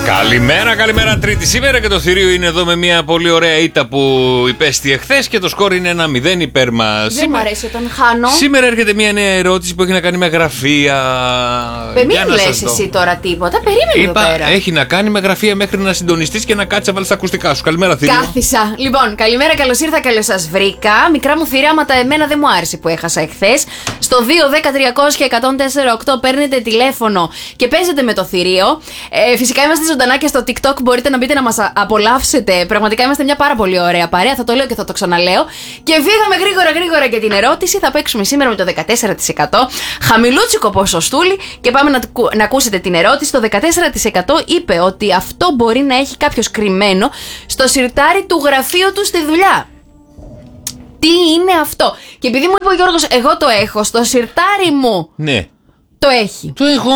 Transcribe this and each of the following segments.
Καλημέρα, καλημέρα. Τρίτη σήμερα και το θηρίο είναι εδώ με μια πολύ ωραία ήττα που υπέστη εχθές και το σκόρ είναι 1-0 υπέρ μας. Δεν μου αρέσει όταν χάνω. Σήμερα έρχεται μια νέα ερώτηση που έχει να κάνει με γραφεία. Μην λες εσύ τώρα τίποτα. Περίμενε εδώ πέρα. Έχει να κάνει με γραφεία μέχρι να συντονιστείς και να κάτσεις να βάλεις τα ακουστικά σου. Καλημέρα, θηρίο. Κάθισα. Λοιπόν, καλημέρα, καλώς ήρθα, καλώς σας βρήκα. Μικρά μου θηράματα, εμένα δεν μου άρεσε που έχασα εχθές. Στο 2-10-300-1048 παίρνετε τηλέφωνο και παίζετε με το θηρίο. Φυσικά είμαστε ζωντανά και στο TikTok. Μπορείτε να μπείτε να μας απολαύσετε. Πραγματικά είμαστε μια πάρα πολύ ωραία παρέα. Θα το λέω και θα το ξαναλέω. Και φύγαμε γρήγορα για την ερώτηση. Θα παίξουμε σήμερα με το 14%. Χαμηλούτσικο ποσοστούλι. Και πάμε να ακούσετε την ερώτηση. Το 14% είπε ότι αυτό μπορεί να έχει κάποιος κρυμμένο στο σιρτάρι του γραφείου του στη δουλειά. Τι είναι αυτό? Και επειδή μου είπε ο Γιώργος, εγώ το έχω στο σιρτάρι μου. Ναι. Το έχει. Το έχω.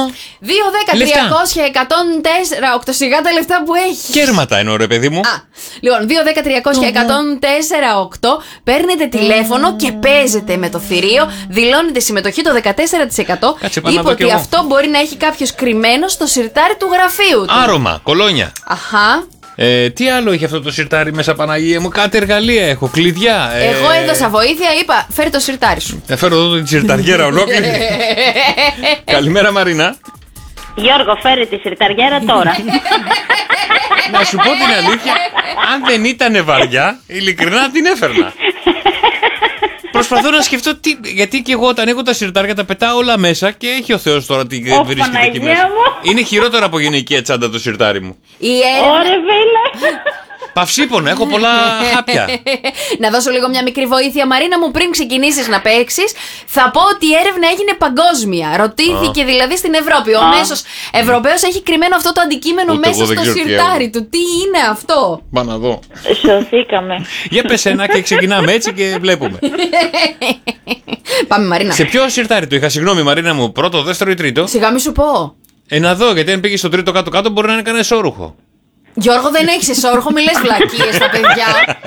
2-10-300-104-8. Σιγά τα λεφτά που έχει. Κέρματα εννοώ, ρε παιδί μου. Λοιπόν, 2-10-300-104-8. Παίρνετε τηλέφωνο και παίζετε με το θηρίο. Δηλώνετε συμμετοχή. Το 14% είπε ότι αυτό μπορεί να έχει κάποιος κρυμμένο στο σιρτάρι του γραφείου του. Άρωμα, κολόνια. Αχα. Τι άλλο έχει αυτό το σιρτάρι μέσα, Παναγία μου? Κάτι εργαλεία έχω, κλειδιά. Εγώ έδωσα βοήθεια, είπα φέρε το σιρτάρι σου. Θα φέρω εδώ τη σιρταριέρα ολόκληρη. Καλημέρα, Μαρίνα. Γιώργο, φέρε τη σιρταριέρα τώρα. Να σου πω την αλήθεια, αν δεν ήταν βαριά, ειλικρινά την έφερνα. Προσπαθώ να σκεφτώ γιατί και εγώ όταν έχω τα σιρτάρια τα πετάω όλα μέσα και έχει ο Θεός τώρα τι βρίσκεται εκεί μέσα. Είναι χειρότερο από γυναικεία τσάντα το σιρτάρι μου. Ωρε φίλε. Παυσίπονα, έχω πολλά χάπια. Να δώσω λίγο μια μικρή βοήθεια, Μαρίνα μου, πριν ξεκινήσεις να παίξεις. Θα πω ότι η έρευνα έγινε παγκόσμια. Ρωτήθηκε δηλαδή στην Ευρώπη. Ο μέσος Ευρωπαίος έχει κρυμμένο αυτό το αντικείμενο μέσα στο σιρτάρι του. Τι είναι αυτό? Πάω να δω. Σωθήκαμε. Για πες ένα και ξεκινάμε έτσι και βλέπουμε. Πάμε, Μαρίνα. Σε ποιο σιρτάρι το είχα? Συγγνώμη, Μαρίνα μου, πρώτο, δεύτερο ή τρίτο? Σιγά μη σου πω. Να δω, γιατί αν πήγε στο τρίτο κάτω-κάτω μπορεί να είναι κανένα εσώρουχο. Γιώργο, δεν έχεις εσώρουχο, μη λες βλακίες στα παιδιά.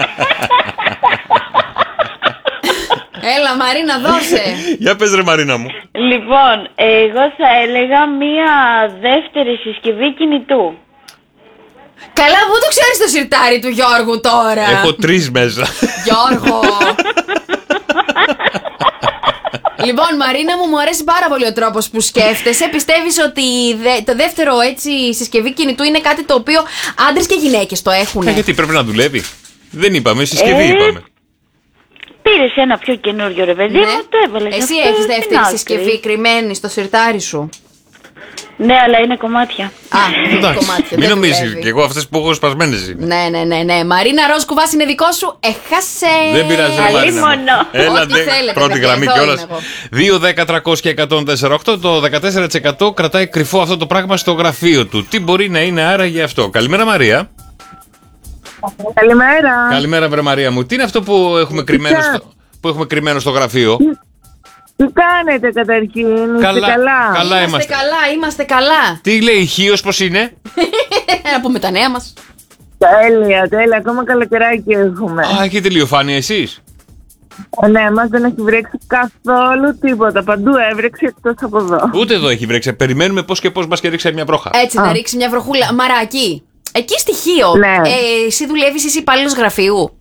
Έλα, Μαρίνα, δώσε. Για πες, ρε Μαρίνα μου. Λοιπόν, εγώ θα έλεγα μία δεύτερη συσκευή κινητού. Καλά, πού το ξέρεις το σιρτάρι του Γιώργου τώρα? Έχω 3 μέσα. Γιώργο. Λοιπόν, Μαρίνα μου αρέσει πάρα πολύ ο τρόπος που σκέφτεσαι. Πιστεύεις ότι το δεύτερο έτσι συσκευή κινητού είναι κάτι το οποίο άντρες και γυναίκες το έχουν? Γιατί πρέπει να δουλεύει? Δεν είπαμε, συσκευή είπαμε. Πήρες ένα πιο καινούριο, ρε παιδί μου, το έβαλες. Εσύ έχεις δεύτερη συσκευή κρυμμένη στο σιρτάρι σου? Ναι, αλλά είναι κομμάτια. Κομμάτια. Μην νομίζεις και εγώ αυτές που έχω σπασμένες είναι. Ναι. Μαρίνα, ροζ κουβάς είναι δικό σου. Έχασε. Δεν πειράζει, Μαρίνα. Έλατε, πρώτη γραμμή κιόλας. 2-10-300-104-8. Το 14% κρατάει κρυφό αυτό το πράγμα στο γραφείο του. Τι μπορεί να είναι άραγε αυτό? Καλημέρα, Μαρία. Καλημέρα. Καλημέρα, βρε Μαρία μου. Τι είναι αυτό που έχουμε κρυμμένο στο γραφείο? Τι κάνετε καταρχήν? Καλά Είμαστε καλά. Τι λέει η Χίος, πως είναι? Να πούμε τα νέα μας. Τέλεια, ακόμα καλοκαιράκι έχουμε. Έχετε ηλιοφάνεια εσείς? Ναι, μας δεν έχει βρέξει καθόλου τίποτα. Παντού έβρεξε εκτός από εδώ. Ούτε εδώ έχει βρέξει. Περιμένουμε πώς και πώς μας και ρίξει μια βρόχα. Έτσι, να ρίξει μια βροχούλα. Μαράκι, εκεί στη Χίο, ναι. Εσύ δουλεύεις, είσαι υπάλληλος γραφείου?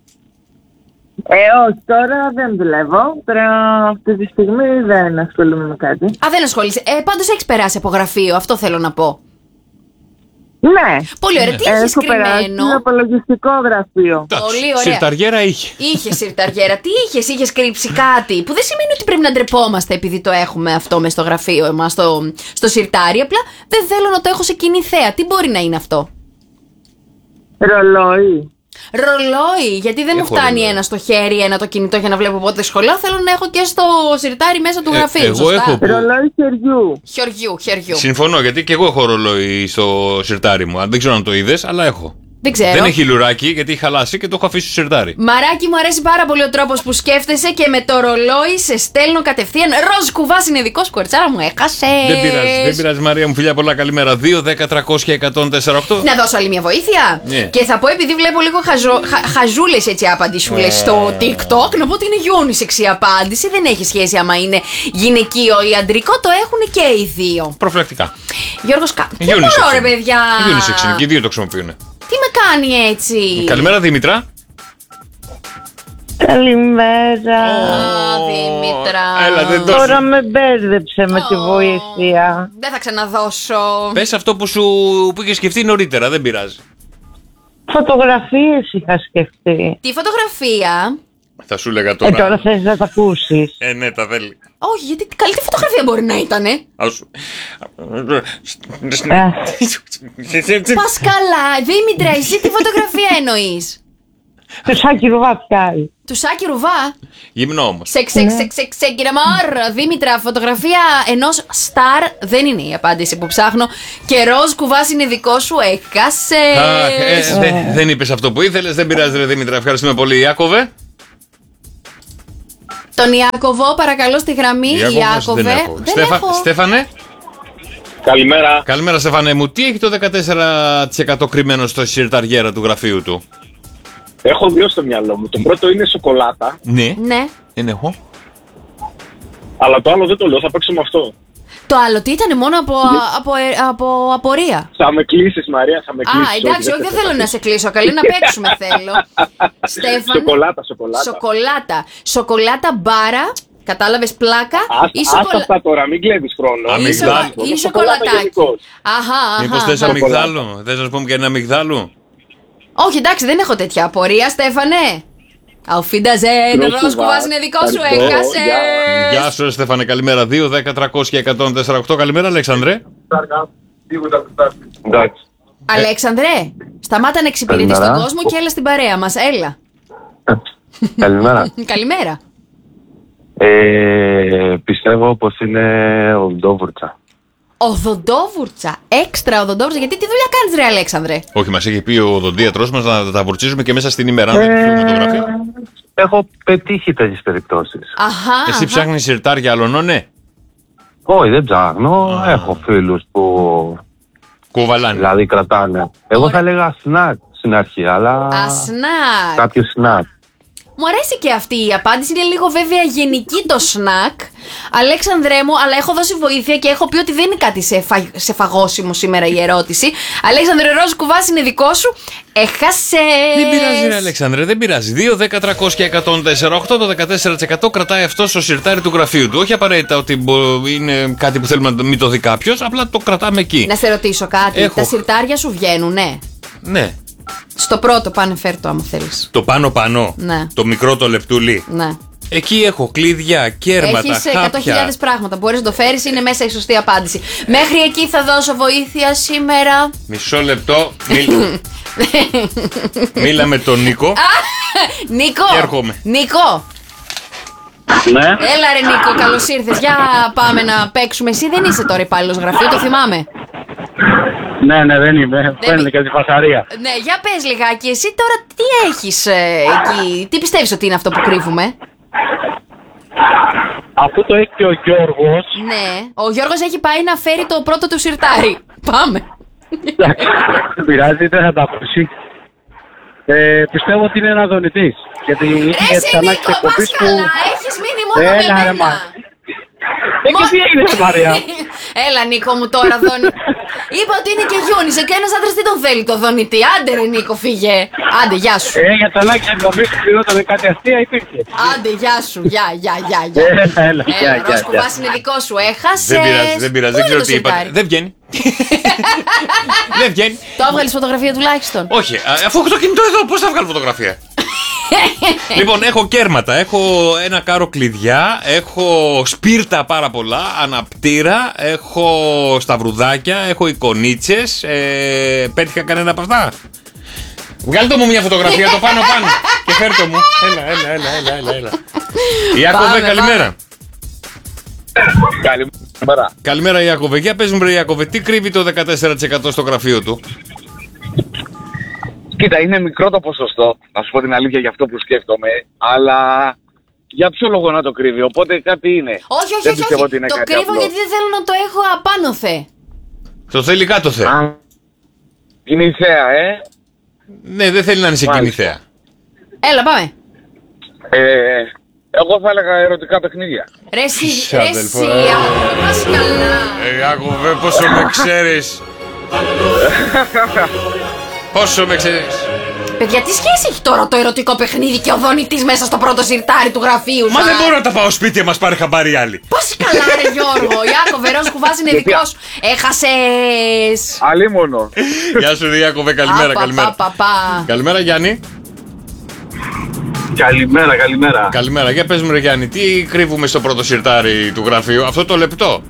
Όχι, τώρα δεν δουλεύω. Τώρα αυτή τη στιγμή δεν ασχολούμαι με κάτι. Δεν ασχολείσαι. Πάντως έχεις περάσει από γραφείο, αυτό θέλω να πω. Ναι. Πολύ ωραία. Τι έχεις κρυμμένο? Έχω απολογιστικό γραφείο. Πολύ ωραία. Σιρταριέρα είχε. Είχε σιρταριέρα. Τι είχες κρύψει κάτι? Που δεν σημαίνει ότι πρέπει να ντρεπόμαστε επειδή το έχουμε αυτό μες στο γραφείο μας, στο σιρτάρι. Απλά δεν θέλω να το έχω σε κοινή θέα. Τι μπορεί να είναι αυτό? Ρολόι. Ρολόι, γιατί δεν μου φτάνει ένα στο χέρι, ένα το κινητό για να βλέπω πότε σχολάω. Θέλω να έχω και στο σιρτάρι μέσα του γραφείου. Εγώ έχω ρολόι χεριού. Συμφωνώ, γιατί και εγώ έχω ρολόι στο σιρτάρι μου. Δεν ξέρω αν το είδες, αλλά έχω. Δεν ξέρω. Δεν έχει λουράκι γιατί έχει χαλάσει και το έχω αφήσει στο σιρτάρι. Μαράκι, μου αρέσει πάρα πολύ ο τρόπος που σκέφτεσαι και με το ρολόι σε στέλνω κατευθείαν. Ροζ κουβάς είναι δικό σου, κοριτσάρα μου, έχασε. Δεν πειράζει, Μαρία μου, φιλιά πολλά, καλημέρα. 2, 10, 300 και 104,8. Να δώσω άλλη μια βοήθεια. Ναι. Και θα πω, επειδή βλέπω λίγο χαζούλες έτσι απαντησούλες στο TikTok, να πω ότι είναι unisex η απάντηση. Δεν έχει σχέση άμα είναι γυναικείο ή αντρικό, το έχουν και οι δύο. Προφυλακτικά. Γιώργος τι μπορώ, ρε παιδιά. Unisex είναι και οι δύο το χρησιμοποιούν. Τι με κάνει έτσι. Καλημέρα, Δήμητρα. Καλημέρα. Δήμητρα. Έλα, δεν το. Τώρα με μπέρδεψε με τη βοήθεια. Δεν θα ξαναδώσω. Πες αυτό που είχε σκεφτεί νωρίτερα, δεν πειράζει. Φωτογραφίες είχα σκεφτεί. Τη φωτογραφία. Θα σου έλεγα τώρα. Τώρα θες να τα ακούσεις. Ναι, τα θέλει. Όχι, γιατί καλή τη φωτογραφία μπορεί να ήτανε. Πας καλά. Δήμητρα, εσύ τι φωτογραφία εννοείς? Του Σάκη Ρουβά πιάει. Του Σάκη Ρουβά. Γυμνό όμως. Κύριε Μαρ. Δήμητρα, φωτογραφία ενός στάρ δεν είναι η απάντηση που ψάχνω. Και ροζ κουβάς είναι δικό σου, έχασες. Δεν είπες αυτό που ήθελες, δεν πειράζει, ρε Δήμητρα. Ευχαριστούμε πολύ, Ιάκωβε. Τον Ιάκωβο, παρακαλώ, στη γραμμή. Ιάκωβε. Δεν έχω. Στέφανε. Καλημέρα. Καλημέρα, Στέφανε μου. Τι έχει το 14% κρυμμένο στο σιρταριέρα του γραφείου του? Έχω δύο στο μυαλό μου. Το πρώτο είναι σοκολάτα, Ναι. Ναι. Δεν έχω. αλλά το άλλο δεν το λέω, θα παίξω με αυτό. Το άλλο τι ήταν, μόνο από απορία. Θα με κλείσεις, Μαρία, θα με κλείσεις. Εντάξει, όχι, δεν θέλω να σε κλείσω. Καλή να παίξουμε θέλω. Στέφανε. Σοκολάτα. Σοκολάτα μπάρα. Κατάλαβες, πλάκα ή Άστα αυτά τώρα, μην κλέβεις χρόνο. ή σοκολατάκι. Αχα. Μήπως θες αμυγδάλου? Θες να σου πούμε και ένα αμυγδάλου? Όχι, εντάξει, δεν έχω τέτοια απορία, Στέφανε. Αουφίνταζεν, ροζ κουβάς είναι δικό σου, έχασες. Γεια σου, Στέφανε, καλημέρα. 2, 10, 300 και 104,8. Καλημέρα, Αλέξανδρε. Εντάξει. Αλέξανδρε, σταμάτα να εξυπηρετείς τον κόσμο και έλα στην παρέα μας, έλα. Καλημέρα. Καλημέρα. Πιστεύω πως είναι οδοντόβουρτσα. Οδοντόβουρτσα, έξτρα οδοντόβουρτσα. Γιατί τι δουλειά κάνεις, ρε Αλέξανδρε? Όχι, μας έχει πει ο οδοντίατρος μας να τα βουρτσίζουμε και μέσα στην ημέρα. Αν δεν φύγουμε το γραφείο. Έχω πετύχει τέτοιες περιπτώσεις. Αχα. Εσύ ψάχνεις σιρτάρια άλλων, ναι. Όχι, δεν ψάχνω. Έχω φίλους που Κουβαλάνε. δηλαδή κρατάνε. Εγώ θα έλεγα snack στην αρχή, αλλά Σνακ. κάποιο snack. Μου αρέσει και αυτή η απάντηση. Είναι λίγο βέβαια γενική το σνακ. Αλέξανδρέ μου, αλλά έχω δώσει βοήθεια και έχω πει ότι δεν είναι κάτι σε φαγόσιμο σήμερα η ερώτηση. Αλέξανδρε, ροζ κουβάς είναι δικό σου. Έχασες. Δεν πειράζει, ρε Αλέξανδρε, δεν πειράζει. 2, 10, 300 και 104,8. Το 14% κρατάει αυτό στο σιρτάρι του γραφείου του. Όχι απαραίτητα ότι είναι κάτι που θέλουμε να μην το δει κάποιο, απλά το κρατάμε εκεί. Να σε ρωτήσω κάτι. Έχω. Τα σιρτάρια σου βγαίνουνε? Ναι. Στο πρώτο, πάνε φέρ το άμα θέλεις. Το πάνω-πάνω. Ναι. Το μικρό το λεπτούλι. Ναι. Εκεί έχω κλειδιά, κέρματα, Έχεις χάπια. 100.000 πράγματα. Μπορείς να το φέρεις, είναι μέσα η σωστή απάντηση. Μέχρι εκεί θα δώσω βοήθεια σήμερα. Μισό λεπτό. Μίλα με τον Νίκο. Νίκο! Έρχομαι. Νίκο! Ναι. Έλα ρε Νίκο, καλώς ήρθες. Για πάμε να παίξουμε. Εσύ δεν είσαι τώρα υπάλληλος γραφείου, το θυμάμαι. Ναι, δεν είμαι. Φαίνεται και τη φασαρία. Ναι, για πες λιγάκι. Εσύ τώρα τι έχεις εκεί, τι πιστεύεις ότι είναι αυτό που κρύβουμε? Αφού το έχει και ο Γιώργος. Ναι, ο Γιώργος έχει πάει να φέρει το πρώτο του σιρτάρι. Πάμε. Εντάξει, δεν πειράζει, δεν θα τα ακούσει. Πιστεύω ότι είναι ένα δονητής. Γιατί είχε Εσύ ξανά Νίκο, πας εκπομπής που. καλά, έχεις μείνει μόνο με Έλα, ρε, μένα. μα. Και τι έγινε, Μαρία? Έλα Νίκο μου τώρα, είπα ότι είναι και γιούνισε και ένας άντρας τι τον θέλει το δονητή. Άντε ρε Νίκο, φύγε. Άντε, γεια σου. Για τα λάκια εκπομπής που πληρώτανε κάτι αστεία υπήρχε. Άντε, γεια σου, γεια. Έλα, Ροζ κουβάς είναι δικό σου, έχασες. Δεν πειράζει, δεν ξέρω τι είπατε. Δεν βγαίνει. Δεν βγαίνει. Το έβγαλες φωτογραφία τουλάχιστον? Όχι, αφού έχω το κινητό εδώ, πώς θα βγάλω φωτογραφία? Λοιπόν, έχω κέρματα, έχω ένα κάρο κλειδιά, έχω σπίρτα πάρα πολλά, αναπτήρα, έχω σταυρουδάκια, έχω εικονίτσες. Πέτυχα κανένα από αυτά? Βγάλτε μου μια φωτογραφία, το πάνω και φέρτε μου. Έλα. Ιάκωβε, καλημέρα. Καλημέρα. Καλημέρα Ιάκωβε, για πες μου ρε Ιάκωβε, τι κρύβει το 14% στο γραφείο του? Κοίτα, είναι μικρό το ποσοστό, να σου πω την αλήθεια για αυτό που σκέφτομαι, αλλά για ποιο λόγο να το κρύβει, οπότε κάτι είναι. Όχι, Δεν πιστεύω ότι είναι το κάτι κρύβω απλό. γιατί δεν θέλω να το έχω απάνωθε. Το θέλει κάτω θε. Είναι η θέα, Ναι, δεν θέλει να είναι σε Μάλιστα. κοινή θέα. Έλα, πάμε. Εγώ θα έλεγα ερωτικά παιχνίδια. Ρε εσύ, Είσαι, ρε αδελφό, εσύ, πας καλά. Ιάκωβε, πόσο με ξέρεις. Πόσο με ξέρεις. Παιδιά, τι σχέση έχει τώρα το ερωτικό παιχνίδι και ο δονητής μέσα στο πρώτο σιρτάρι του γραφείου Μα σας? δεν μπορώ να τα πάω σπίτι, μας πάρει χαμπάρι άλλοι. Πώς καλά ρε Γιώργο, Ιάκωβε, ροζ κουβάς είναι δικό σου. Έχασες. Αλίμονο. Γεια σου Ιάκωβε, καλημέρα, καλημέρα. Καλημέρα Γιάννη. Καλημέρα. Καλημέρα, για πες μου ρε Γιάννη, τι κρύβουμε στο πρώτο σιρτάρι του γραφείου, αυτό το λεπτό?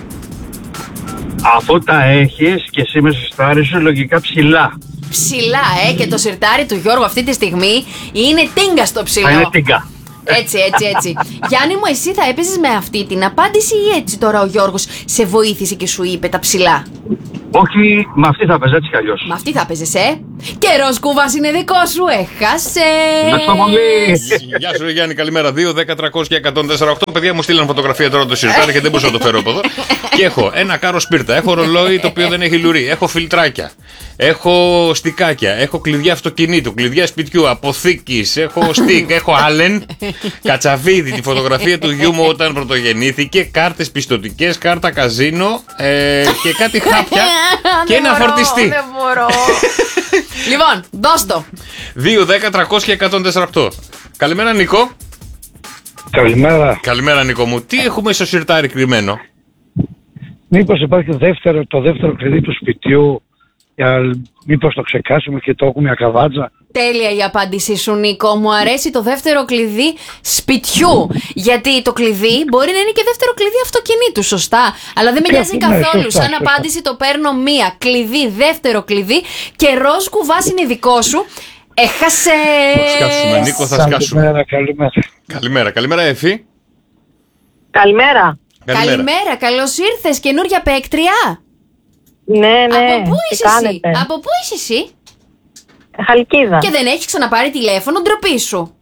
Αφού τα έχεις και εσύ μέσα στο σιρτάρι σου, λογικά ψηλά. Ψηλά, και το σιρτάρι του Γιώργου αυτή τη στιγμή είναι τίγκα στο ψηλό. Θα είναι τίγκα. Έτσι. Γιάννη μου, εσύ θα έπαιζες με αυτή την απάντηση ή έτσι τώρα ο Γιώργος σε βοήθησε και σου είπε τα ψηλά? Όχι, με αυτή θα παίζει έτσι κι αλλιώς. Με αυτή θα παίζεις, Και ροζ κουβάς είναι δικό σου, έχασες. Ευχαριστώ πολύ. Γεια σου ρε Γιάννη, καλημέρα. 2, 10, 300 και 148. Παιδιά μου στείλαν φωτογραφία τώρα το σιρτάρι και δεν μπορούσα να το φέρω από εδώ. Και έχω ένα κάρο σπίρτα, έχω ρολόι το οποίο δεν έχει λουρί, έχω φιλτράκια, έχω στικάκια, έχω κλειδιά αυτοκινήτου, κλειδιά σπιτιού, αποθήκης, έχω στικ, έχω άλεν, κατσαβίδι, τη φωτογραφία του γιού μου όταν πρωτογεννήθηκε, κάρτες πιστωτικές, κάρτα καζίνο και κάτι χάπια και ένα φορτιστή. Δεν μπορώ. Λοιπόν, δώσ' το. 2, 10, 300 και 148. Καλημέρα Νίκο. Καλημέρα. Καλημέρα Νίκο μου. Τι έχουμε στο σιρτάρι κρυμμένο? Μήπως υπάρχει το δεύτερο κλειδί του σπιτιού, μήπως το ξεκάσουμε και το έχουμε ακαβάτζα. Τέλεια η απάντησή σου, Νίκο. Μου αρέσει το δεύτερο κλειδί σπιτιού. Γιατί το κλειδί μπορεί να είναι και δεύτερο κλειδί αυτοκινήτου, σωστά. Αλλά δεν με νοιάζει καθόλου. Σαν απάντηση το παίρνω μία. Κλειδί, δεύτερο κλειδί και ροζ κουβάς είναι δικό σου. Έχασες. Θα σκάσουμε, Νίκο, θα σκάσουμε. Καλημέρα. Καλημέρα, Εφη. Καλημέρα. Καλημέρα, καλώς ήρθες. Καινούρια παίκτρια. Ναι. Από πού τι είσαι εσύ? κάνετε? Από πού είσαι εσύ? Χαλκίδα. Και δεν έχει ξαναπάρει τηλέφωνο, ντροπή σου.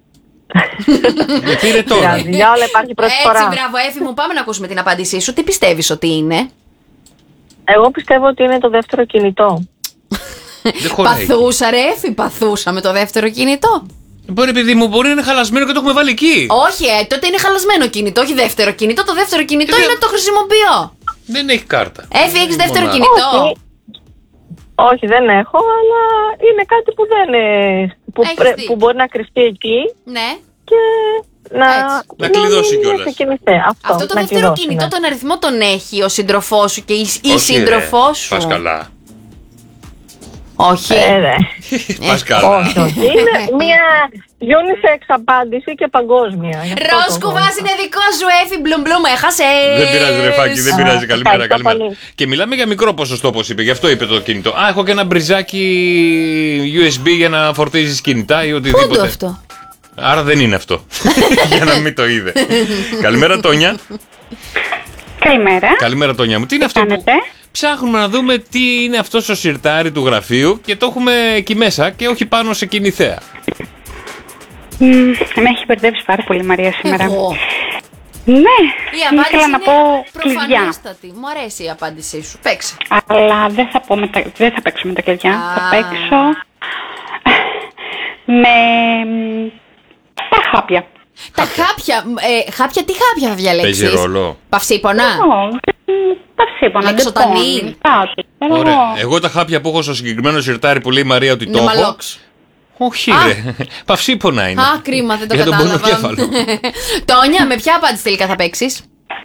Με πήρε τώρα. Για όλα υπάρχει πρώτη φορά. Έτσι, μπράβο, Έφη μου, πάμε να ακούσουμε την απάντησή σου. Τι πιστεύεις ότι είναι? Εγώ πιστεύω ότι είναι το δεύτερο κινητό. Δεν χωράει. Παθούσα, ρε Έφη, παθούσα με το δεύτερο κινητό. Μπορεί, παιδί μου, μπορεί να είναι χαλασμένο και το έχουμε βάλει εκεί. Όχι, τότε είναι χαλασμένο κινητό, όχι δεύτερο κινητό. Το δεύτερο κινητό είναι το χρησιμοποιώ. Δεν έχει κάρτα. Έφη, έχεις δεύτερο Μονάχα. κινητό? Όχι, δεν έχω, αλλά είναι κάτι που δεν Έχεις δίκιο. που μπορεί να κρυφτεί εκεί Ναι. και να Να κλειδώσει μην κιόλας. σε κινηθεί. Αυτό το να δεύτερο κλειδώσει, κινητό, ναι. τον αριθμό τον έχει ο σύντροφός σου και η Όχι, σύντροφός σου. Πας καλά. Όχι. Ναι. Πας καλά. Όχι. Είναι μια unisex απάντηση και παγκόσμια. Γι' αυτό Ροζ το κουβάς βάζω. είναι δικό σου, Έφη, μπλουμ μπλουμ, έχασες. Δεν πειράζει, ρε Φάκη, δεν πειράζει. Καλημέρα, ευχαριστώ καλημέρα. πολύ. Και μιλάμε για μικρό ποσοστό, όπως είπε, γι' αυτό είπε το κινητό. Α, έχω και ένα μπριζάκι USB για να φορτίζεις κινητά ή Πού οτιδήποτε. το αυτό? Άρα δεν είναι αυτό. Για να μην το είδε. Καλημέρα, Τόνια. Καλημέρα. Καλημέρα, Τόνια μου. Τι είναι αυτό που κάνετε? ψάχνουμε να δούμε τι είναι αυτό στο σιρτάρι του γραφείου και το έχουμε εκεί μέσα και όχι πάνω σε κοινή θέα. Με έχει μπερδέψει πάρα πολύ η Μαρία σήμερα. Εγώ. Ναι, Η απάντηση ήθελα να είναι πω κλειδιά. προφανέστατη. Μου αρέσει η απάντησή σου. Παίξε. Αλλά δεν θα παίξω με τα κλειδιά. Θα παίξω με τα χάπια. Τα χάπια. Χάπια, τι χάπια θα διαλέξεις? Παίζει ρόλο. Παυσίπονα. Παυσίπονα, Λεξοτανίν. Ωραία. Εγώ τα χάπια που έχω στο συγκεκριμένο σιρτάρι που λέει η Μαρία ότι το έχω. Νεμαλόξ. Όχι, ρε. Παυσίπονα είναι. Α, κρίμα, δεν το Για τον κατάλαβα. πονοκέφαλο. Τόνια, με ποια απάντηση τελικά θα παίξεις?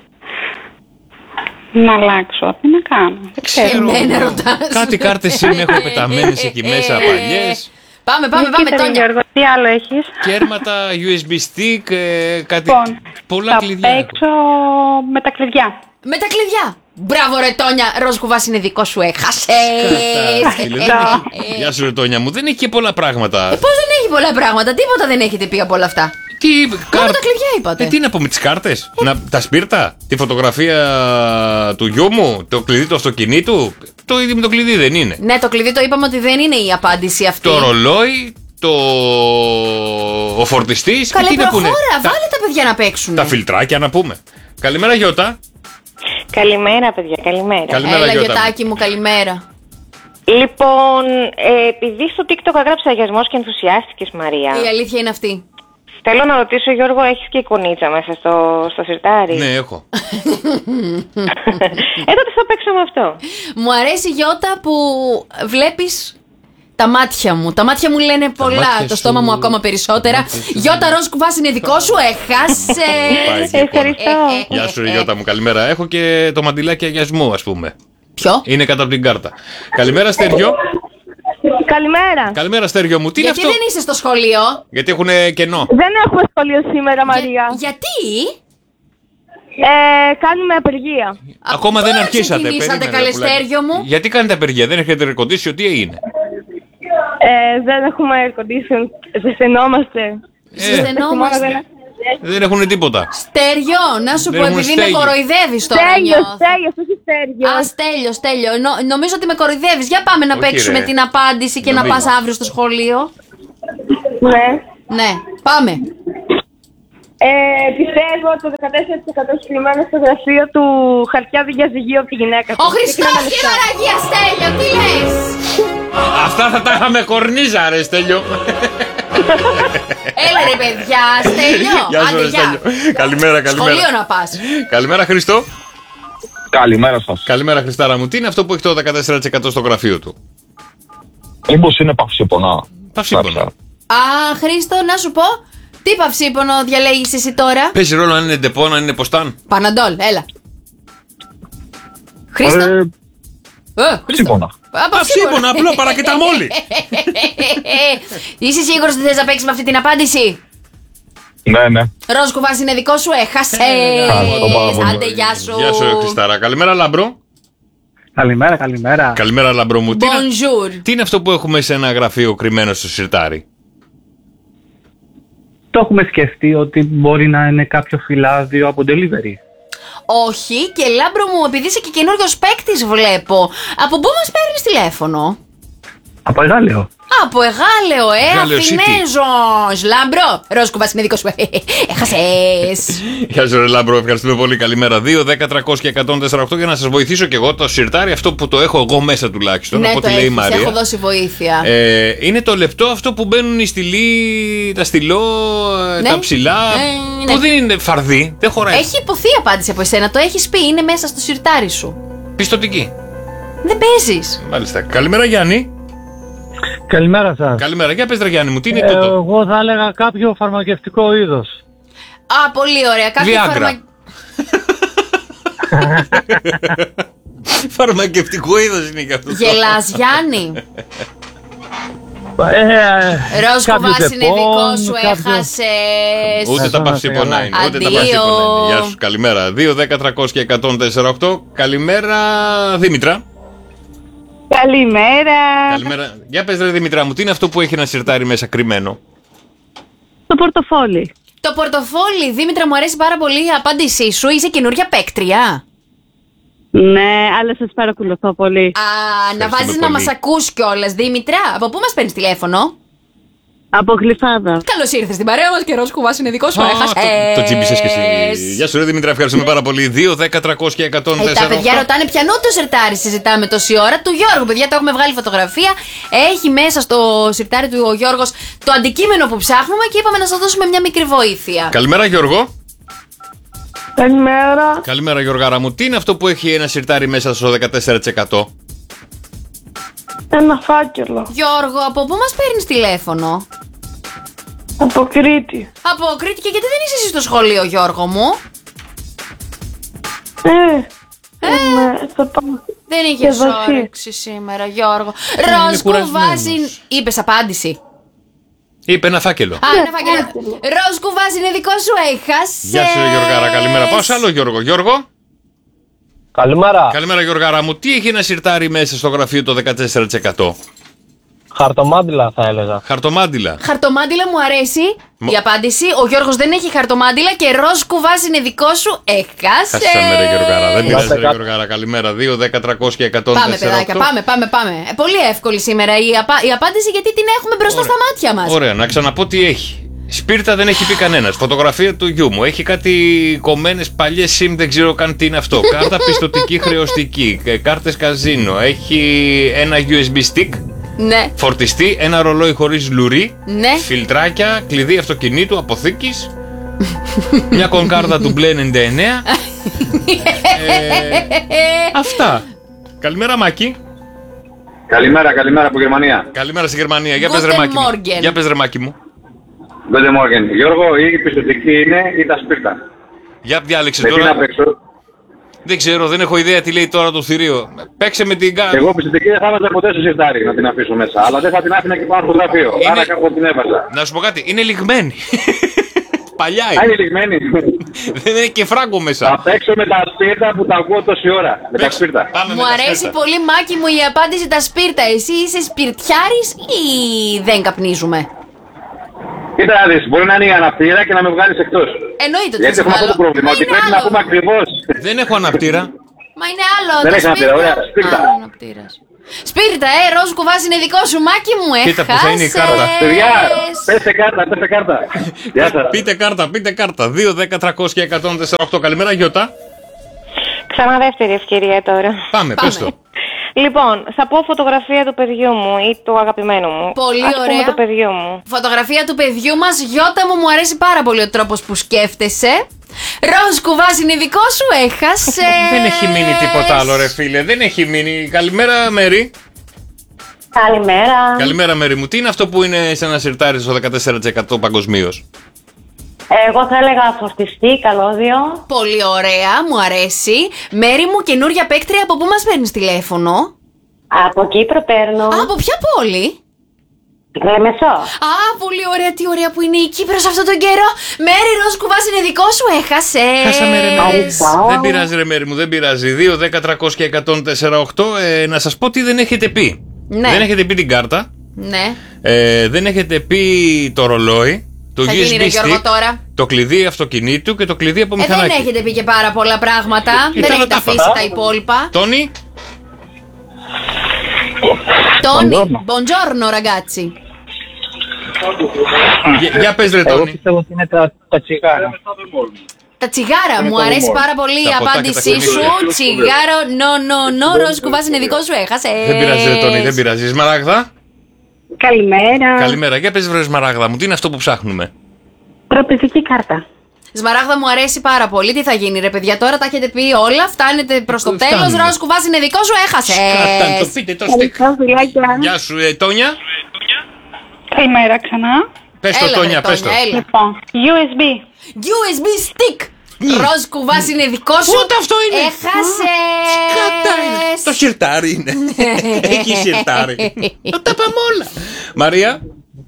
Να αλλάξω, τι να κάνω. Δεν ξέρω. Εμένα ρωτάς. Κάτι κάρτες είναι έχω πεταμένες εκεί μέσα παλιές. Πάμε, Κοίτα, Τόνια. Γιώργο, τι άλλο έχεις? Κέρματα, USB stick, κάτι. Λοιπόν, Πολλά θα κλειδιά. έχω. παίξω με τα κλειδιά. Με τα κλειδιά. Μπράβο, ρε Τόνια. Ροζ κουβάς είναι δικό σου. Έχασες. Φίλε, δεν έχει- Γεια σου, ρε Τόνια μου. Δεν έχει και πολλά πράγματα. Πώς δεν έχει πολλά πράγματα, τίποτα δεν έχετε πει από όλα αυτά. Τι Μόνο τα κλειδιά είπατε. Τι να πω με τις κάρτες, τα σπίρτα, τη φωτογραφία του γιού μου, το κλειδί του αυτοκινήτου. Το ίδιο με το κλειδί δεν είναι. Ναι, το κλειδί το είπαμε ότι δεν είναι η απάντηση αυτή. Το ρολόι, ο φορτιστής. Καλέ, προχώρα, βάλε τα παιδιά να παίξουν. Τα φιλτράκια να πούμε. Καλημέρα Γιώτα. Καλημέρα, παιδιά, καλημέρα. Καλημέρα, Έλα, Γιώτα. Γιωτάκη μου, καλημέρα. Λοιπόν, επειδή στο TikTok έγραψε αγιασμός και ενθουσιάστηκες, Μαρία. Η αλήθεια είναι αυτή. Θέλω να ρωτήσω, Γιώργο, έχεις και εικονίτσα μέσα στο σιρτάρι? Ναι, έχω. Τότε θα παίξω με αυτό. Μου αρέσει, Γιώτα, που βλέπεις τα μάτια μου. Τα μάτια μου λένε πολλά, μάτια το στόμα σου, μου ακόμα περισσότερα. Γιώτα, ροζ κουβάς είναι δικό σου, έχασε. Ευχαριστώ. Γεια σου, ρε Γιώτα μου, καλημέρα. Έχω και το μαντιλάκι αγιασμού, ας πούμε. Ποιο? Είναι κάτω από την κάρτα. Καλημέρα, Στέργιο. Καλημέρα. Καλημέρα, Στέργιο μου. Τι είναι Γιατί αυτό? δεν είσαι στο σχολείο? Γιατί έχουν κενό. Δεν έχουμε σχολείο σήμερα, Μαρία. Γιατί? Κάνουμε απεργία. Ακόμα δεν τώρα αρχίσατε. ξεκινήσατε, Περίμενε, καλέ πουλάκι. Στέργιο μου. Γιατί κάνετε απεργία, δεν έχετε air condition, τι έγινε? Δεν έχουμε air condition. Ζεσθενόμαστε. Ζεσθενόμαστε. Δεν έχουν τίποτα. Στέργιο, να σου Δεν πω, έχουν επειδή με στέγη. κοροϊδεύεις τώρα. Στέλιος, νιώθω. όχι Στέργιο. Α, Στέλιο. Νομίζω ότι με κοροϊδεύεις. Για πάμε να Όχι, παίξουμε ρε. την απάντηση και να Νομίζω. πας αύριο στο σχολείο. Ναι. Ναι, πάμε. Πιστεύω το 14% συγκεκριμένο στο γραφείο του χαρτιά διαζυγίου από τη γυναίκα του. Ο Χριστός και η Μαραγία, Στέλιο, τι λες? Αυτά θα τα είχαμε κορνίζα, ρε Στέλιο. Έλα ρε παιδιά, Στέλιο. Γεια σου, Άντε, ρε γεια. Στέλιο. Καλημέρα, καλημέρα. Σχολείο να πας. Καλημέρα, Χριστό. Καλημέρα σας. Καλημέρα, Χριστάρα μου. Τι είναι αυτό που έχει το 14% στο γραφείο του? Μήπως είναι παυσίπωνα? Παυσίπωνα. Α, Χρήστο, να σου πω. Τι παυσίπονο διαλέγεις εσύ τώρα? Παίζει ρόλο αν είναι ντεπό, αν είναι ποστάν. Παναντόλ, έλα. Χρήστο. Χρήστο. Παυσίπωνα. Α, Παυσίπωνα, απλό παρακεταμόλι. Είσαι σίγουρος ότι θες να παίξεις με αυτή την απάντηση? Ναι. Ροζ κουβάς είναι δικό σου, έχασες. Ευχαριστώ πάρα πολύ. Άντε, γεια σου. Γεια σου, Χριστάρα. Καλημέρα, Λάμπρο. Καλημέρα. Καλημέρα, Λάμπρο μου. Bonjour. Τι είναι αυτό που έχουμε σε ένα γραφείο κρυμμένο στο σιρτάρι? Το έχουμε σκεφτεί ότι μπορεί να είναι κάποιο φυλάδιο από delivery. Όχι, και Λάμπρο μου, επειδή είσαι και καινούριος παίκτης βλέπω. Από πού μας παίρνεις τηλέφωνο? Από Εγάλεο. Από Εγάλεο, Εγάλεο City. Αθηνέζος. Λάμπρο, ροζ κουβάς είναι δικό σου. Έχασες. Γεια σου, ρε Λάμπρο, ευχαριστούμε πολύ. Καλημέρα. 2, 10, 300 και 148 για να σας βοηθήσω και εγώ. Το σιρτάρι, αυτό που το έχω εγώ μέσα τουλάχιστον, Ναι, από το ό,τι λέει η έχεις, Μαρία. έχω δώσει βοήθεια. Είναι το λεπτό αυτό που μπαίνουν οι στυλοί, τα στυλό, Ναι. τα ψηλά. Ναι. Που δεν είναι φαρδί, δεν χωράει. Έχει υποθεί απάντηση από εσένα, το έχεις πει, είναι μέσα στο σιρτάρι σου. Πιστωτική. Δεν παίζεις. Μάλιστα. Καλημέρα, Γιάννη. Καλημέρα σας. Καλημέρα. Για πες, ρε Γιάννη μου, τι είναι τούτο? Εγώ θα έλεγα κάποιο φαρμακευτικό είδος. Α, πολύ ωραία. Κάποιο Viagra. Φαρμακευτικό είδος είναι και αυτό. Γελάς, Γιάννη. Ροζ κάποιο κουβάς είναι τεπών, δικό σου, κάποιο- έχασες. Ούτε τα να παυσίπονα καλά. είναι. Ούτε τα Αντίο. παυσίπονα είναι. Γεια σου, καλημέρα. 2, 10, 300 και 148. Καλημέρα, Δήμητρα. Καλημέρα. Καλημέρα. Για πες, ρε Δήμητρα μου, τι είναι αυτό που έχει ένα σιρτάρι μέσα κρυμμένο? Το πορτοφόλι. Το πορτοφόλι, Δήμητρα, μου αρέσει πάρα πολύ η απάντησή σου. Είσαι καινούρια παίκτρια. Ναι, αλλά σας παρακολουθώ πολύ. Να βάζεις να πολύ. μας ακούς κιόλας, Δήμητρα. Από πού μας παίρνεις τηλέφωνο? Από Γλυφάδα. Καλώς ήρθες στην παρέα μας και Ροζ κουβάς είναι δικό σου, έχασες. Το τσίμπησες και εσύ. Γεια σου, ρε Δήμητρα, ευχαριστούμε πάρα πολύ. 2, 10, 300 και 148. Τα παιδιά ρωτάνε ποιανού το σιρτάρι συζητάμε τόση ώρα. Του Γιώργου, παιδιά, το έχουμε βγάλει φωτογραφία. Έχει μέσα στο σιρτάρι του ο Γιώργος το αντικείμενο που ψάχνουμε και είπαμε να σας δώσουμε μια μικρή βοήθεια. Καλημέρα, Γιώργο. Καλημέρα. Καλημέρα, Γιώργαρα μου. Τι είναι αυτό που έχει ένα σιρτάρι μέσα στο 14%? Ένα φάκελο. Γιώργο, από πού μας παίρνεις τηλέφωνο? Από Κρήτη. Από Κρήτη, και γιατί δεν είσαι εσύ στο σχολείο, Γιώργο μου? Θα πάω. Δεν είχες Και Βασίλη. όρεξη σήμερα, Γιώργο. Ροζ κουβάζει. Είπες απάντηση. Είπε ένα φάκελο. Ένα φάκελο. Ροζ κουβάζει είναι δικό σου, έχασες. Γεια σου, ρε Γιώργαρα, καλημέρα. Πάω σε άλλο Γιώργο. Γιώργο. Καλημέρα. Καλημέρα, Γιώργαρα μου. Τι έχει ένα σιρτάρι μέσα στο γραφείο το 14%? Χαρτομάντιλα θα έλεγα. Χαρτομάντιλα. Χαρτομάντιλα μου αρέσει η απάντηση. Ο Γιώργος δεν έχει χαρτομάντιλα και ροζ κουβάς είναι δικό σου. Έχασε. Χάσαμε ρε Γιωργάρα. Δεν πειράζει ρε Γιωργάρα. Καλημέρα. 2, 10, 300 και 104. Πάμε παιδάκια, πάμε. Πολύ εύκολη σήμερα η απάντηση γιατί την έχουμε μπροστά στα μάτια μας. Ωραία, να ξαναπώ τι έχει. Σπίρτα δεν έχει πει κανένας. Φωτογραφία του γιού μου. Έχει κάτι κομμένες παλιές SIM, δεν ξέρω καν τι είναι αυτό. Κάρτα πιστωτική χρεωστική. Κάρτες καζίνο. Έχει ένα USB stick. Ναι. Φορτιστή, ένα ρολόι χωρίς λουρί. Ναι. Φιλτράκια, κλειδί αυτοκινήτου, αποθήκης. Μια κονκάρδα του Μπλε 99. Αυτά. Καλημέρα Μάκη. Καλημέρα από Γερμανία. Καλημέρα στη Γερμανία. Για πες Guten ρε Μάκη μου. Morgen. Για πες ρε Μάκη μου. Guten Morgen. Γιώργο, η πιστοτική είναι ή τα σπίρτα. Για διάλεξε Με τι να τώρα. παίξω. Δεν ξέρω, δεν έχω ιδέα τι λέει τώρα το θηρίο. Παίξε με την κάρτα. Εγώ πιστοτική δεν θα έβαζα ποτέ στο σιρτάρι να την αφήσω μέσα. Αλλά δεν θα την άφηνα και πάνω στο γραφείο. Άρα κάπου την έβαζα. Να σου πω κάτι, είναι λιγμένη. Παλιά Α, είναι είναι. λιγμένη. Δεν είναι και φράγκο Θα μέσα. παίξω με τα σπίρτα που τα ακούω τόση ώρα. Με τα σπίρτα. Πάμε με Μου τα αρέσει σπίρτα. πολύ Μάκη μου η απάντηση τα σπίρτα. Εσύ είσαι σπιρτιάρης ή δεν καπνίζουμε? Κοίτα να δεις, μπορεί να είναι η αναπτήρα και να με βγάλεις εκτός. Εννοείται ότι Γιατί θα έχουμε αυτό το πρόβλημα, ότι πρέπει να πούμε ακριβώς. Δεν έχω αναπτήρα. Μα είναι άλλο. Δεν τα έχει αναπτήρα, ωραία, σπίρτα. Α, αναπτήρας. Σπίρτα, ροζ κουβάς είναι δικό σου Μάκη μου. Κοίτα που θα είναι η κάρτα. Παιδιά, πέστε κάρτα. Γεια σας. Πείτε κάρτα. 2, 10, 300 και 148. Καλημέρα Γιώτα. Ξανά δεύτερη ευκαιρία τώρα. Πάμε, πες το. Λοιπόν, θα πω φωτογραφία του παιδιού μου ή του αγαπημένου μου. Πολύ Ας πούμε ωραία. του παιδιού μου. Φωτογραφία του παιδιού μας. Γιώτα μου αρέσει πάρα πολύ ο τρόπος που σκέφτεσαι. Ροζ κουβάς είναι δικό σου. Έχασε. Δεν έχει μείνει τίποτα άλλο ρε φίλε. Δεν έχει μείνει. Καλημέρα Μέρη. Καλημέρα. Καλημέρα Μέρη μου. Τι είναι αυτό που είναι σε ένα σιρτάρι στο 14% παγκοσμίως? Εγώ θα έλεγα φορτιστή, καλώδιο. Πολύ ωραία, μου αρέσει. Μέρη μου, καινούρια παίκτρια, από πού μας παίρνεις τηλέφωνο? Από Κύπρο παίρνω. Από ποια πόλη? Λεμεσό. Α, πολύ ωραία, τι ωραία που είναι η Κύπρος αυτόν τον καιρό. Μέρη, ροζ κουβάς είναι δικό σου, έχασες. Χάσαμε ρε Μέρη. Ευχαριστώ. Δεν πειράζει ρε Μέρη μου, δεν πειράζει. 2, 10, 300 και 148. Να σας πω τι δεν έχετε πει. Ναι. Δεν έχετε πει την κάρτα. Ναι. Δεν έχετε πει το ρολόι. Το Θα γίνει, USB ρε Γιώργο, stick, τώρα. το κλειδί αυτοκινήτου και το κλειδί από Δεν μηχανάκι. έχετε πει και πάρα πολλά πράγματα. Δεν Ήταν έχετε τα αφήσει φάτα. τα υπόλοιπα. Τόνι, Τόνι, buongiorno ragazzi. για πες ρε Εγώ Τόνι. πιστεύω ότι είναι τα τσιγάρα. Τα τσιγάρα, μου αρέσει πάρα πολύ η Τα ποτά και τα απάντησή κονδύλια. σου. Τσιγάρο, no, ροζ κουβάς είναι δικό σου, έχασες. Δεν πειράζει ρε Τόνι, δεν πειράζει. Σμαράγδα. Καλημέρα. Καλημέρα, για πες βρε Σμαράγδα μου, τι είναι αυτό που ψάχνουμε? Τραπεζική κάρτα. Σμαράγδα μου αρέσει πάρα πολύ. Τι θα γίνει, ρε παιδιά, τώρα τα έχετε πει όλα. Φτάνετε προς το τέλος. Φτάνουμε. Ροζ κουβάς είναι δικό σου, έχασες. Κάταν το πείτε το στικ. Φιλάκια. Γεια σου Τόνια. Καλημέρα ξανά. Πες το Έλα, Τόνια, ρε, πες το. έλα. Λοιπόν, USB. USB stick. Ροζ κουβάς είναι δικό σου. Ούτε αυτό είναι. Έχασες. Κατά είναι. Το σιρτάρι είναι. Έχει σιρτάρι. Το τα πάμε όλα. Μαρία.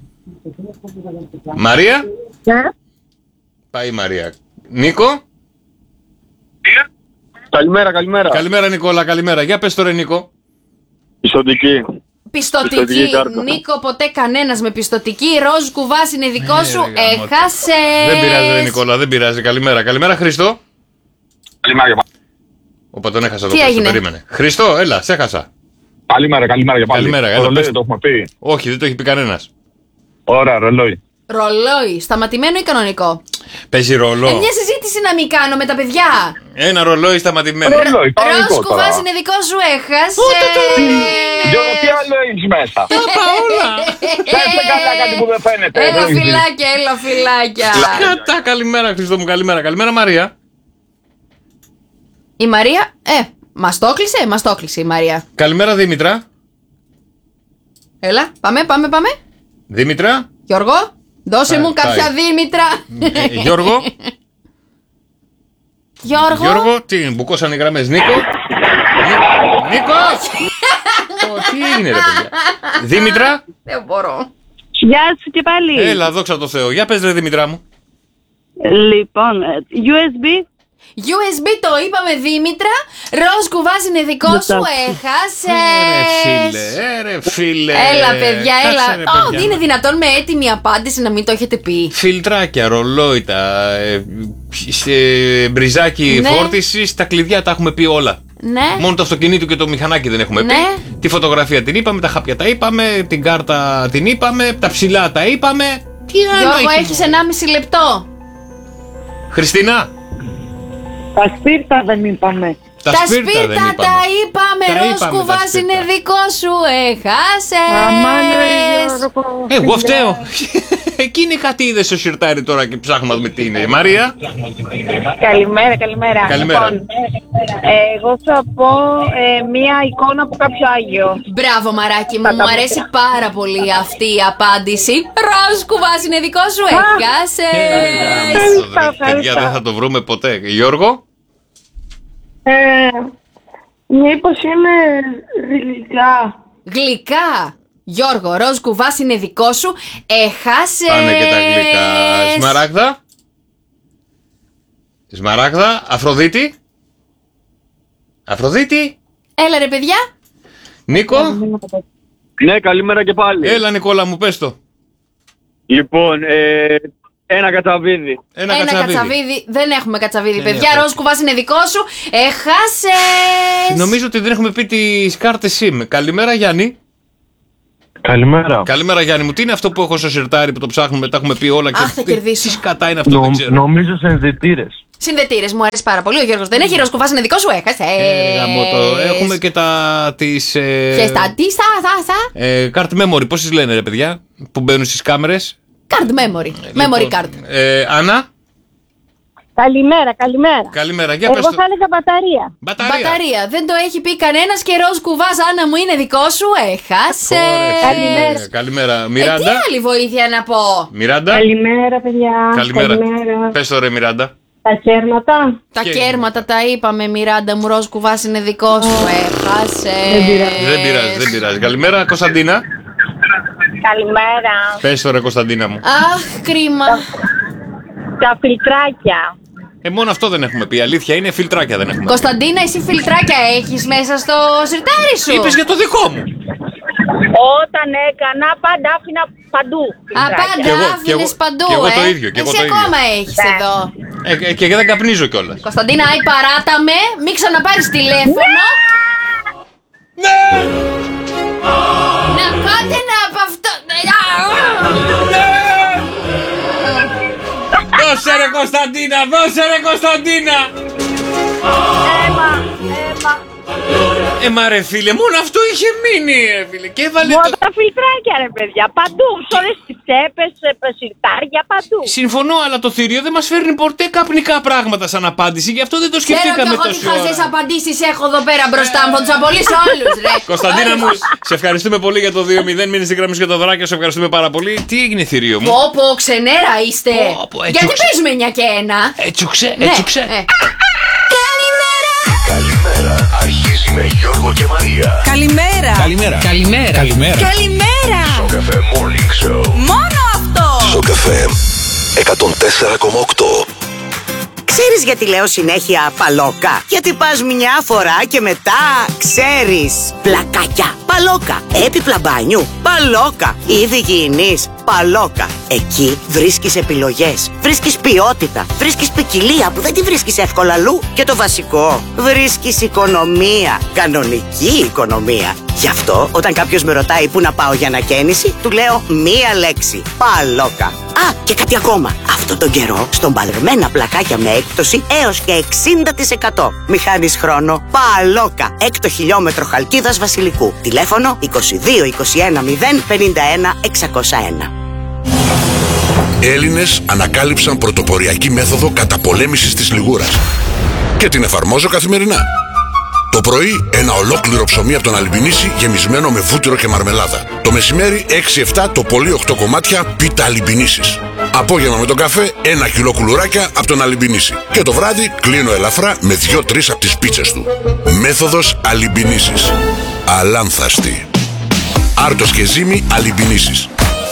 Μαρία. Πάει η Μαρία. Νίκο. Καλημέρα. Καλημέρα Νικόλα, καλημέρα. Για πες τώρα Νίκο. Πιστοτική. Πιστοτική. κάρτα. Νίκο, ποτέ κανένας με πιστοτική. Ροζ κουβάς είναι δικό σου. ρε γαμώτο. Έχασες. Δεν πειράζει ρε Νικόλα, δεν πειράζει. Καλημέρα. Καλημέρα Χριστό. Καλημέρα. Όπα τον έχασα Τι εδώ. έγινε? Περίμενε. Χριστό, έλα, σε έχασα. Καλημέρα για πάλι. Καλημέρα, έλα, Ρολόι, πες. το έχουμε πει. Όχι, δεν το έχει πει κανένας. Ωραία, ρολόι. Ρολόι. Σταματημένο ή κανονικό? Παίζει ρολό. Μια συζήτηση να μην κάνω με τα παιδιά. Ένα ρολόι σταματημένο. Ρολόι, Ροζ κανονικό τώρα. κουβάς είναι δικό σου, έχασες. Γιώργο, τι άλλο έχεις μέσα. Πέστε καλά κάτι που δεν φαίνεται. Έλα φυλάκια, έλα φυλάκια. Κατά, καλημέρα Χριστό μου, καλημέρα. Καλημέρα Μαρία. Η Μαρία, μας το έκλεισε η Μαρία. Καλημέρα Δήμητρα. Έλα, πάμε. Δήμητρα. Γιώργο, δώσε Πάει, μου κάποια πάει. Δήμητρα. Γιώργο. Γιώργο. Τι είναι, μπουκώσαν οι γραμμές. Νίκο. Νίκο. Τι είναι ρε παιδιά. Δήμητρα. Δεν μπορώ. Γεια σου και πάλι. Έλα, δόξα τω Θεώ. Για πες ρε Δήμητρά μου. Λοιπόν, USB. USB το είπαμε, Δήμητρα. Ροζ κουβάς είναι δικό σου, έχασες. Ρε φίλε. Έλα, παιδιά, έλα. Κάτσε, ρε, παιδιά. Είναι δυνατόν με έτοιμη απάντηση να μην το έχετε πει? Φιλτράκια, ρολόιτα, μπριζάκι Ναι. φόρτισης, τα κλειδιά τα έχουμε πει όλα. Ναι. Μόνο το αυτοκίνητο και το μηχανάκι δεν έχουμε Ναι. πει. Τη φωτογραφία την είπαμε, τα χάπια τα είπαμε, την κάρτα την είπαμε, τα ψηλά τα είπαμε. Τι άλλο Γιώργο, έχει? έχεις 1,5 λεπτό. Χριστίνα, Τα σπίρτα δεν είπαμε. Τα σπίρτα δεν είπαμε. τα είπαμε. Τα Ροζ είπαμε, τα κουβάς σπίρτα. είναι δικό σου, έχασες. Αμάν, ρε Γιώργο. Εγώ φταίω. Εκείνη κάτι είδε στο σιρτάρι τώρα και ψάχνουμε να δούμε τι είναι. Μαρία. Καλημέρα, καλημέρα. Καλημέρα. Λοιπόν, εγώ θα πω μία εικόνα από κάποιο Άγιο. Μπράβο, μαράκι μου, μου αρέσει πάρα πολύ αυτή η απάντηση. Ροζ κουβάς είναι δικό σου, έχασες. Παιδιά, δεν θα το βρούμε ποτέ. Γιώργο. Μήπως είναι γλυκά. Γλυκά. Γιώργο, ροζ κουβάς είναι δικό σου, έχασες. Πάνε και τα γλυκά. Σμαράγδα. Σμαράγδα. Αφροδίτη. Αφροδίτη. Έλα ρε παιδιά. Νίκο. Ναι, καλημέρα και πάλι. Έλα Νικόλα μου, πες το. Λοιπόν, ένα κατσαβίδι. Ένα κατσαβίδι. Δεν έχουμε κατσαβίδι, παιδιά. έχουμε. Ροζ κουβάς είναι δικό σου, έχασες. Νομίζω ότι δεν έχουμε πει τις κάρτες SIM. Καλημέρα Γιάννη. Καλημέρα. Καλημέρα Γιάννη μου. Τι είναι αυτό που έχω στο σιρτάρι που το ψάχνουμε, τα έχουμε πει όλα και Αχ, θα κερδίσω. τι σκατά είναι αυτό, δεν ξέρω. Νομίζω συνδετήρες. Συνδετήρες, μου αρέσει πάρα πολύ. Ο Γιώργος δεν έχει, ροζ κουβάς είναι δικό σου, έχασες. Έχουμε και τις Και στα τι, στα. card memory, πώς τις λένε ρε παιδιά, που μπαίνουν στις κάμερες. Card memory. Memory card. Άννα. Καλημέρα, καλημέρα. Καλημέρα, για Εγώ πες το. θα έλεγα μπαταρία. Μπαταρία. Δεν το έχει πει κανένας και ροζ κουβάς, Άννα μου, είναι δικό σου, έχασες. Καλημέρα. Καλημέρα. Τι Μιράντα. άλλη βοήθεια να πω. Μιράντα. Καλημέρα, παιδιά. Καλημέρα. Πες το ρε Μιράντα. Τα κέρματα. Τα Και- κέρματα τα είπαμε, Μιράντα μου, ροζ κουβάς είναι δικό σου, έχασες. Δεν πειράζει. Καλημέρα Κωνσταντίνα. Καλημέρα. Πες το ρε Κωνσταντίνα μου. Αχ, κρίμα. Τα φιλτράκια. Μόνο αυτό δεν έχουμε πει. Αλήθεια είναι, φιλτράκια δεν έχουμε. Κωνσταντίνα, εσύ φιλτράκια έχεις μέσα στο σιρτάρι σου. Είπες για το δικό μου. Όταν έκανα, πάντα άφηνα παντού. Α, φιλτράκια. πάντα Κι εγώ, κι άφηνες εγώ, παντού, κι εγώ το ίδιο, κι εγώ Εσύ το ίδιο. ακόμα έχεις εδώ. Και δεν καπνίζω κιόλα. Κωνσταντίνα, άι παράτα με, μην ξαναπάρεις τηλέφωνο. Ναι! Να πάτε να από αυτό. Δώσε ρε Κωνσταντίνα, δώσε ρε Κωνσταντίνα. Μα ρε φίλε, μόνο αυτό είχε μείνει ρε φίλε. Και έβαλε Μόνο το... τα φιλτράκια, ρε παιδιά. Παντού. Σε όλες τις τσέπες, σιρτάρια, παντού. Συμφωνώ, αλλά το θηρίο δεν μας φέρνει ποτέ καπνικά πράγματα σαν απάντηση. Γι' αυτό δεν το Ξέρω κι σκεφτήκαμε εγώ τι τόση χαζές ώρα. απαντήσεις έχω εδώ πέρα μπροστά μου. Θα τους απολύσω όλους, ρε. Κωνσταντίνα μου, σε ευχαριστούμε πολύ για το 2-0. Μείνε στη γραμμή σου για το δωράκι, σε ευχαριστούμε πάρα πολύ. Τι έγινε θηρίο μου? Πω πω, ξενέρα είστε. Πω, Γιατί έτσουξε. παίζουμε 9 και 1. Έτσουξε, Ναι, έτσουξε. Καλημέρα. Αρχίζει με Γιώργο και Μαρία. Καλημέρα. Στο καφέ Morning Show. Μόνο αυτό. Στο καφέ 104,8. Ξέρεις γιατί λέω συνέχεια παλόκα? Γιατί πας μια φορά και μετά ξέρεις. Πλακάκια. Παλόκα. Έπιπλα μπάνιου. Παλόκα. Είδη υγιεινής. Παλόκα. Εκεί βρίσκεις επιλογές. Βρίσκεις ποιότητα. Βρίσκεις ποικιλία που δεν τη βρίσκεις εύκολα αλλού. Και το βασικό, βρίσκεις οικονομία. Κανονική οικονομία. Γι' αυτό όταν κάποιος με ρωτάει πού να πάω για ανακαίνιση, του λέω μία λέξη. Παλόκα. Α, και κάτι ακόμα. Αυτό τον καιρό, στον παλερμένα πλακάκια με έκπτωση έως και 60%. Μη χάνεις χρόνο. Παλόκα. Έκτο χιλιόμετρο Χαλκίδας Βασιλικού. Τηλέφωνο 22 21 0 51 601. Έλληνες ανακάλυψαν πρωτοποριακή μέθοδο καταπολέμησης της λιγούρας. Και την εφαρμόζω καθημερινά. Το πρωί ένα ολόκληρο ψωμί από τον Αλιμπινίση γεμισμένο με βούτυρο και μαρμελάδα. Το μεσημέρι 6-7 το πολύ 8 κομμάτια πίτα Αλιμπινίσης. Απόγευμα με τον καφέ 1 κιλό κουλουράκια από τον Αλιμπινίση. Και το βράδυ κλείνω ελαφρά με 2-3 από τις πίτσες του. Μέθοδος Αλιμπινίσης. Αλάνθαστη. Άρτος και ζύμη Αλιμπινίσης.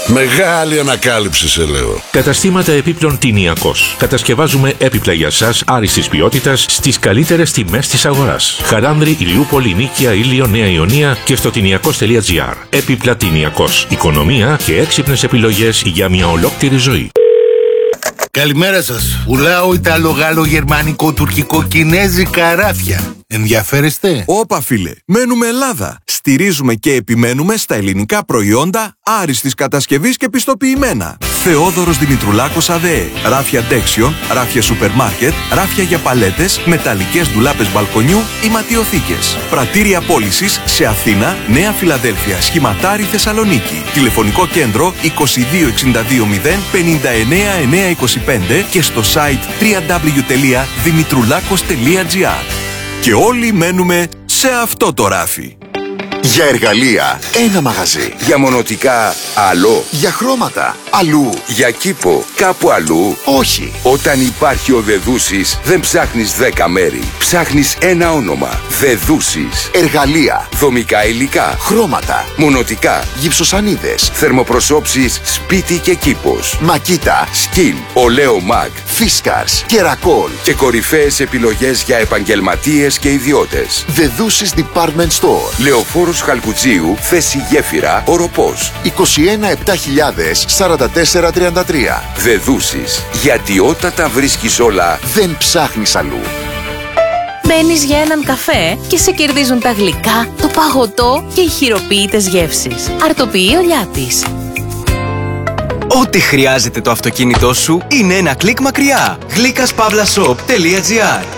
Μεγάλη ανακάλυψη σε λέω. Καταστήματα επίπλων Τηνιακός. Κατασκευάζουμε έπιπλα για σας άριστης ποιότητας στις καλύτερες τιμές της αγοράς. Χαράνδρη, Ηλιούπολη, Νίκαια, Ήλιο, Νέα Ιωνία και στο τηνιακός.gr. Έπιπλα Τηνιακός. Οικονομία και έξυπνες επιλογές για μια ολόκληρη ζωή. Καλημέρα σας. Πουλάω Ιταλο-Γάλλο-Γερμανικό-Τουρκικό-Κινέζικα ράφια. Ενδιαφέρεστε? Όπα φίλε, μένουμε Ελλάδα. Στηρίζουμε και επιμένουμε στα ελληνικά προϊόντα άριστης κατασκευής και πιστοποιημένα. Θεόδωρος Δημητρουλάκος ΑΔΕ. Ράφια Ντέξιον, ράφια σούπερ μάρκετ, ράφια για παλέτες, μεταλλικές ντουλάπες μπαλκονιού ή ματιοθήκες. Πρατήρια πώλησης σε Αθήνα, Νέα Φιλαδέλφια, Σχηματάρι, Θεσσαλονίκη. Τηλεφωνικό κέντρο 2262 0 59 925 και στο site www.dimitroulakos.gr. Και όλοι μένουμε σε αυτό το ράφι. Για εργαλεία, ένα μαγαζί. Για μονοτικά, άλλο. Για χρώματα, αλλού. Για κήπο, κάπου αλλού. Όχι. Όταν υπάρχει ο Δεδούσης, δεν ψάχνεις 10 μέρη. Ψάχνεις ένα όνομα. Δεδούσης. Εργαλεία, δομικά υλικά, χρώματα, μονοτικά, γυψοσανίδες, θερμοπροσώψεις, σπίτι και κήπος. Μακίτα, σκιν, ολέο μαγ, φίσκαρς, κερακόλ και κορυφαίες επιλογές για επαγγελματίες και ιδιώτες. Δεδούσης Department Store. Λεωφόρος Χαλκουτσίου, θέση Γέφυρα, Οροπός. 21-7000-4433. Δεδούσης. Γιατί όταν τα βρίσκεις όλα, δεν ψάχνεις αλλού. Μπαίνεις για έναν καφέ και σε κερδίζουν τα γλυκά, το παγωτό και οι χειροποίητες γεύσεις. Αρτοποιεί ο Λιάτης. Ό,τι χρειάζεται το αυτοκίνητό σου είναι ένα κλικ μακριά. Glykas-shop.gr.